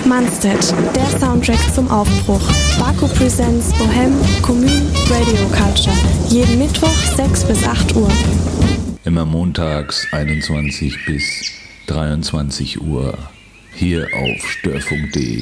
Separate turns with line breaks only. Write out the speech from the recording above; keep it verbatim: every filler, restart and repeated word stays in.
Manstedt, der Soundtrack zum Aufbruch. Baku Presents Bohem, Commune, Radio Culture. Jeden Mittwoch sechs bis acht Uhr.
Immer montags einundzwanzig bis dreiundzwanzig Uhr. Hier auf störfunk punkt de.